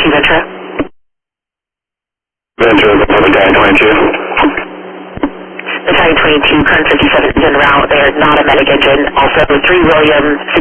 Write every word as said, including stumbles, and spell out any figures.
twenty-two Ventura. Ventura, Battalion twenty-two. Battalion twenty-two, current fifty-seven is en route. They are not a medic engine. Also, three Williams,